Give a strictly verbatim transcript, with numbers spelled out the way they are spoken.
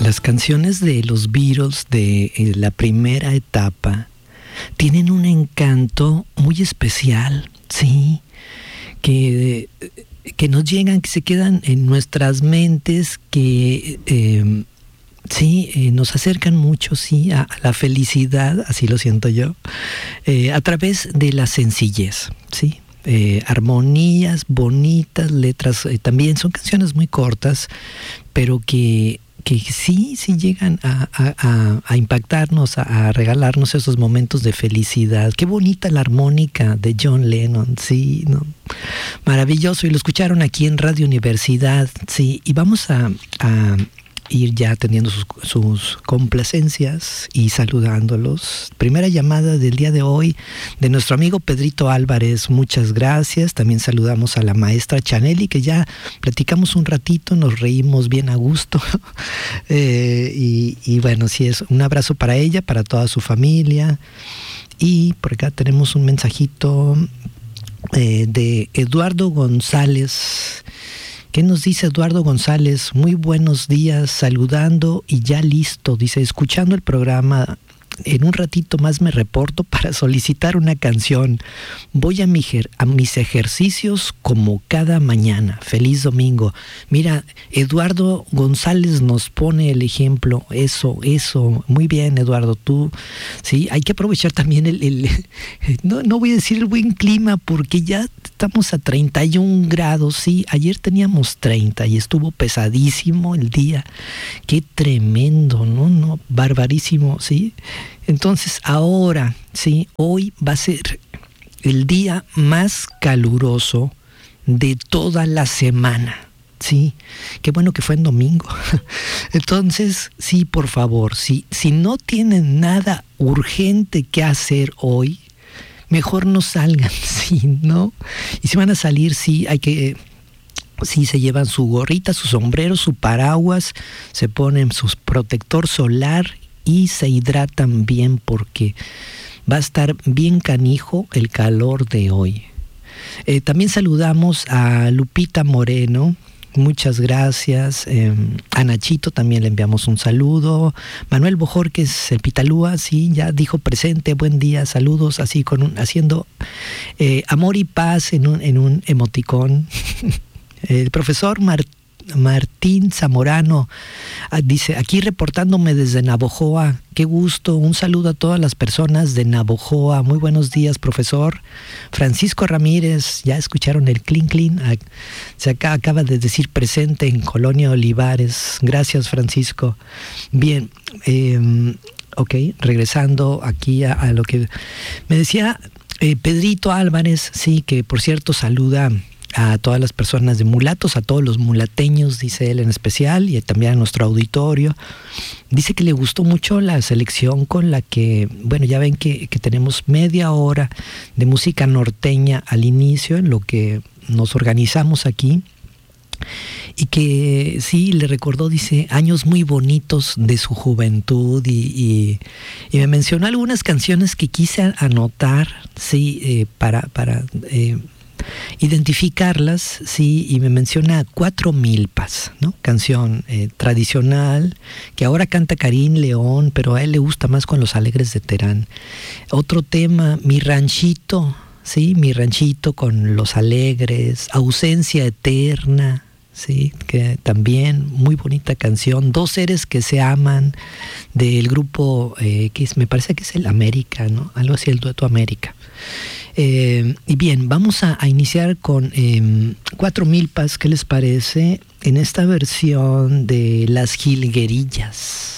Las canciones de los Beatles de eh, la primera etapa tienen un encanto muy especial, sí, que, que nos llegan, que se quedan en nuestras mentes, que eh, sí, eh, nos acercan mucho, sí, a, a la felicidad, así lo siento yo, eh, a través de la sencillez, sí. Eh, armonías bonitas, letras, eh, también son canciones muy cortas, pero que, que sí, sí llegan a, a, a impactarnos, a, a regalarnos esos momentos de felicidad. Qué bonita la armónica de John Lennon, sí, ¿no? Maravilloso, y lo escucharon aquí en Radio Universidad, sí, y vamos a, a ir ya teniendo sus, sus complacencias y saludándolos. Primera llamada del día de hoy de nuestro amigo Pedrito Álvarez, muchas gracias. También saludamos a la maestra Chaneli, que ya platicamos un ratito, nos reímos bien a gusto. eh, y, y bueno, sí, es un abrazo para ella, para toda su familia. Y por acá tenemos un mensajito eh, de Eduardo González. ¿Qué nos dice Eduardo González? Muy buenos días, saludando y ya listo. Dice, escuchando el programa, en un ratito más me reporto para solicitar una canción. Voy a, mi, a mis ejercicios como cada mañana. Feliz domingo. Mira, Eduardo González nos pone el ejemplo. Eso, eso. Muy bien, Eduardo. Tú, sí, hay que aprovechar también el... el no, no voy a decir el buen clima, porque ya estamos a treinta y un grados. Sí, ayer teníamos treinta y estuvo pesadísimo el día. Qué tremendo, ¿no? No, barbarísimo, sí. Entonces ahora, sí, hoy va a ser el día más caluroso de toda la semana, sí. Qué bueno que fue en domingo. Entonces, sí, por favor, sí, si no tienen nada urgente que hacer hoy, mejor no salgan, sí, ¿no? Y si van a salir, sí, hay que... Sí, se llevan su gorrita, su sombrero, su paraguas, se ponen su protector solar y se hidratan bien, porque va a estar bien canijo el calor de hoy. Eh, también saludamos a Lupita Moreno, muchas gracias. Eh, a Nachito también le enviamos un saludo. Manuel Bojorquez, el Pitalúa, sí, ya dijo presente, buen día, saludos, así con un, haciendo eh, amor y paz en un, en un emoticón. El profesor Martín Martín Zamorano dice, aquí reportándome desde Navojoa, qué gusto, un saludo a todas las personas de Navojoa, muy buenos días, profesor. Francisco Ramírez, ya escucharon el clink clink, se acá acaba de decir presente en Colonia Olivares, gracias Francisco. Bien, eh, ok, regresando aquí a, a lo que me decía eh, Pedrito Álvarez, sí, que por cierto saluda a todas las personas de Mulatos, a todos los mulateños, dice él en especial, y también a nuestro auditorio. Dice que le gustó mucho la selección con la que, bueno, ya ven que, que tenemos media hora de música norteña al inicio, en lo que nos organizamos aquí, y que sí, le recordó, dice, años muy bonitos de su juventud, y, y, y me mencionó algunas canciones que quise anotar, sí, eh, para... para eh, identificarlas, sí, y me menciona Cuatro Milpas, ¿no? Canción eh, tradicional que ahora canta Karim León, pero a él le gusta más con los Alegres de Terán. Otro tema, Mi Ranchito, sí, Mi Ranchito con los Alegres, Ausencia Eterna, sí, que también muy bonita canción. Dos Seres que se aman, del grupo eh, que es, me parece que es el América, ¿no? Algo así, el dueto América. Eh, y bien, vamos a, a iniciar con eh, Cuatro Milpas, ¿qué les parece? En esta versión de Las Jilguerillas.